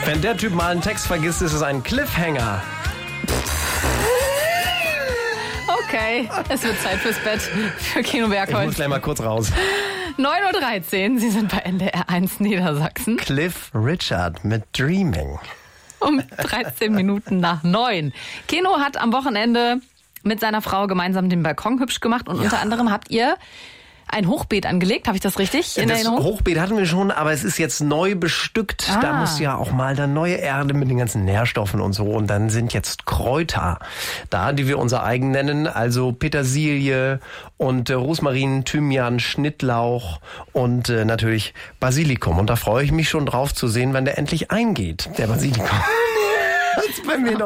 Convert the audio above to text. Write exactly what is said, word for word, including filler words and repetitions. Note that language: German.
Wenn der Typ mal einen Text vergisst, ist es ein Cliffhanger. Okay, es wird Zeit fürs Bett für Kino Ich Bergholz. muss gleich mal kurz raus. neun Uhr dreizehn, Sie sind bei N D R eins Niedersachsen. Cliff Richard mit Dreaming. Um dreizehn Minuten nach neun. Keno hat am Wochenende mit seiner Frau gemeinsam den Balkon hübsch gemacht und Ja. unter anderem habt ihr ein Hochbeet angelegt. Habe ich das richtig in Das Erinnerung? Hochbeet hatten wir schon, aber es ist jetzt neu bestückt. Ah. Da muss ja auch mal dann neue Erde mit den ganzen Nährstoffen und so. Und dann sind jetzt Kräuter da, die wir unser eigen nennen. Also Petersilie und äh, Rosmarin, Thymian, Schnittlauch und äh, natürlich Basilikum. Und da freue ich mich schon drauf zu sehen, wenn der endlich eingeht, der Basilikum. Das ist bei mir noch